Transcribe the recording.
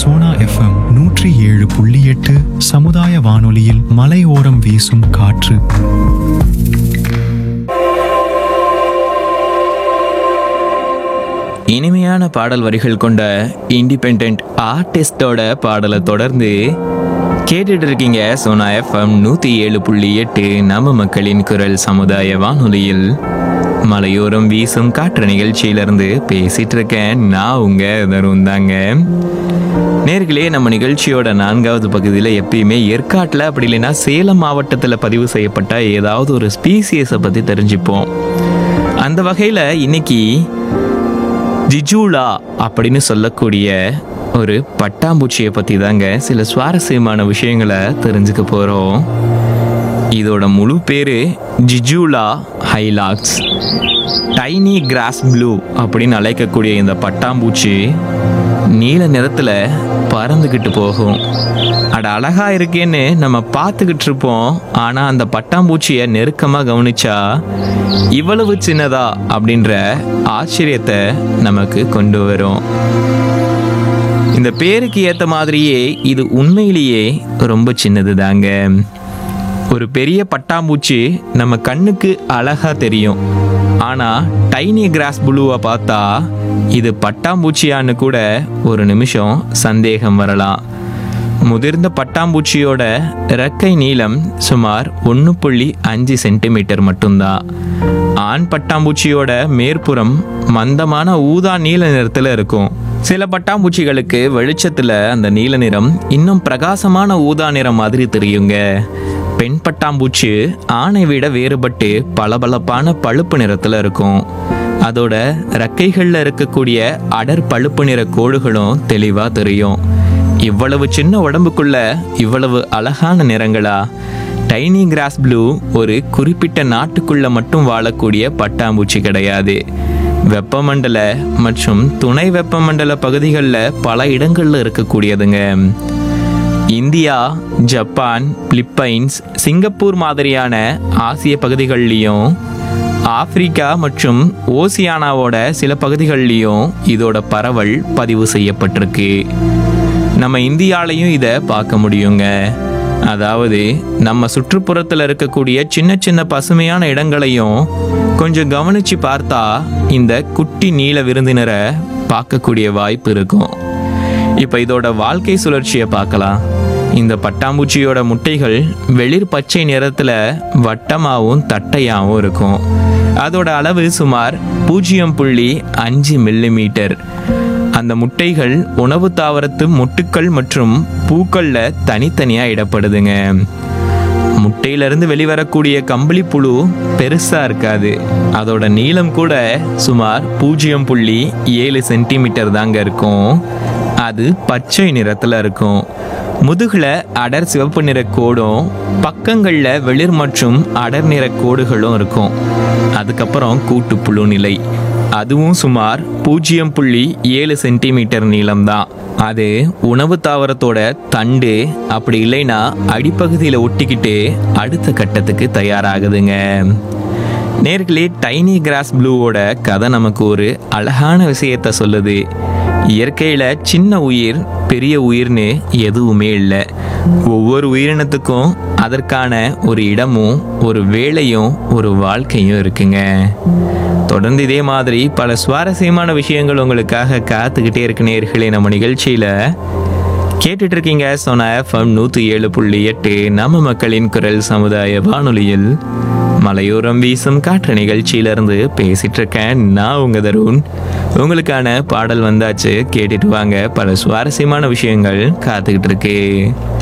Sona FM 107.8 சமுதாய வானொலியில் மலையோரம் வீசும் காற்று. இனிமையான பாடல் வரிகள் கொண்ட இண்டிபெண்ட் ஆர்டிஸ்டோட பாடலை தொடர்ந்து கேட்டுட்டு இருக்கீங்க. சோனா FM 107.8 நம்ம மக்களின் குரல் சமுதாய வானொலியில் மலையோரம் வீசும் காற்று நிகழ்ச்சியிலிருந்து பேசிட்டு இருக்கேன். நான் உங்க தருண் தாங்க. நேர்களே, நம்ம நிகழ்ச்சியோட 4வது பகுதியில் எப்பயுமே ஏற்காட்டில் அப்படி இல்லைன்னா சேலம் மாவட்டத்தில் பதிவு செய்யப்பட்ட ஏதாவது ஒரு ஸ்பீசியஸை பற்றி தெரிஞ்சுப்போம். அந்த வகையில் இன்னைக்கு ஜிஜூலா அப்படின்னு சொல்லக்கூடிய ஒரு பட்டாம்பூச்சியை பற்றி தாங்க சில சுவாரஸ்யமான விஷயங்களை தெரிஞ்சுக்க போகிறோம். இதோட முழு பேர் ஜிஜூலா ஹைலாக்ஸ். டைனி கிராஸ் ப்ளூ அப்படின்னு அழைக்கக்கூடிய இந்த பட்டாம்பூச்சி நீல நிறத்தில் பறந்துக்கிட்டு போகும். அட அழகா இருக்கேன்னு நம்ம பார்த்துக்கிட்டு இருப்போம். ஆனால் அந்த பட்டாம்பூச்சியை நெருக்கமாக கவனிச்சா இவ்வளவு சின்னதா அப்படின்ற ஆச்சரியத்தை நமக்கு கொண்டு வரும். இந்த பேருக்கு ஏற்ற மாதிரியே இது உண்மையிலேயே ரொம்ப சின்னது தாங்க. ஒரு பெரிய பட்டாம்பூச்சி நம்ம கண்ணுக்கு அழகா தெரியும். ஆனால் டைனி கிராஸ் ப்ளூவை பார்த்தா இது பட்டாம்பூச்சியான்னு கூட ஒரு நிமிஷம் சந்தேகம் வரலாம். முதிர்ந்த பட்டாம்பூச்சியோட இறக்கை நீளம் சுமார் 1.5 சென்டிமீட்டர் மட்டும்தான். ஆண் பட்டாம்பூச்சியோட மேற்புறம் மந்தமான ஊதா நீல நிறத்தில் இருக்கும். சில பட்டாம்பூச்சிகளுக்கு வெளிச்சத்தில் அந்த நீல நிறம் இன்னும் பிரகாசமான ஊதா நிறம் மாதிரி தெரியுங்க. பெண் பட்டாம்பூச்சி ஆணை விட வேறுபட்டு பளபளப்பான பழுப்பு நிறத்தில் இருக்கும். அதோட ரெக்கைகளில் இருக்கக்கூடிய அடர் பழுப்பு நிற கோடுகளும் தெளிவாக தெரியும். இவ்வளவு சின்ன உடம்புக்குள்ள இவ்வளவு அழகான நிறங்களா? டைனி கிராஸ் ப்ளூ ஒரு குறிப்பிட்ட நாட்டுக்குள்ள மட்டும் வாழக்கூடிய பட்டாம்பூச்சி கிடையாது. வெப்பமண்டல மற்றும் துணை வெப்பமண்டல பகுதிகளில் பல இடங்கள்ல இருக்கக்கூடியதுங்க. இந்தியா, ஜப்பான், பிலிப்பைன்ஸ், சிங்கப்பூர் மாதிரியான ஆசிய பகுதிகள்லையும், ஆப்பிரிக்கா மற்றும் ஓசியானாவோட சில பகுதிகள்லையும் இதோட பரவல் பதிவு செய்யப்பட்டிருக்கு. நம்ம இந்தியாலையும் இதை பார்க்க முடியுங்க. அதாவது நம்ம சுற்றுப்புறத்தில் இருக்கக்கூடிய சின்ன சின்ன பசுமையான இடங்களையும் கொஞ்சம் கவனிச்சு பார்த்தா இந்த குட்டி நீல விருந்தினரை பார்க்கக்கூடிய வாய்ப்பு இருக்கும். இப்போ இதோட வாழ்க்கை சுழற்சியை பார்க்கலாம். இந்த பட்டாம்பூச்சியோட முட்டைகள் வெளிர் பச்சை நிறத்தில் வட்டமாகவும் தட்டையாகவும் இருக்கும். அதோட அளவு சுமார் 0.5 மில்லிமீட்டர். அந்த முட்டைகள் உணவு தாவரத்து மொட்டுக்கள் மற்றும் பூக்கள்ல தனித்தனியா இடப்படுதுங்க. முட்டையிலிருந்து வெளிவரக்கூடிய கம்பளி புழு பெருசா இருக்காது. அதோட நீளம் கூட சுமார் 0.7 சென்டிமீட்டர் தாங்க இருக்கும். அது பச்சை நிறத்துல இருக்கும். முதுகுல அடர் சிவப்பு நிற கோடும் பக்கங்கள்ல வெளிர் மற்றும் அடர் நிற கோடுகளும் இருக்கும். அதுக்கப்புறம் கூட்டுப்புழு நிலை, அதுவும் சுமார் 0.7 சென்டிமீட்டர் நீளம்தான். அது உணவு தாவரத்தோட தண்டு அப்படி இல்லைன்னா அடிப்பகுதியில் ஒட்டிக்கிட்டு அடுத்த கட்டத்துக்கு தயாராகுதுங்க. நேர்களே, டைனி கிராஸ் ப்ளூவோட கதை நமக்கு ஒரு அழகான விஷயத்த சொல்லுது. இயற்கையில் சின்ன உயிர் பெரிய உயிர்னு எதுவுமே இல்லை. ஒவ்வொரு உயிரினத்துக்கும் அதற்கான ஒரு இடமும் ஒரு வேலையும் ஒரு வாழ்க்கையும் இருக்குங்க. தொடர்ந்து இதே மாதிரி பல சுவாரஸ்யமான விஷயங்கள் உங்களுக்காக காத்துக்கிட்டே இருக்கு நேர்களே. நம்ம நிகழ்ச்சியில் கேட்டுட்டு இருக்கீங்க சோனா FM 107.8 நம்ம மக்களின் குரல் சமுதாய வானொலியில் மலையோரம் வீசும் காற்று நிகழ்ச்சியிலிருந்து பேசிட்டு இருக்கேன். நான் உங்க தருண். உங்களுக்கான பாடல் வந்தாச்சு, கேட்டுட்டு வாங்க. பல சுவாரஸ்யமான விஷயங்கள் காத்துக்கிட்டு இருக்கு.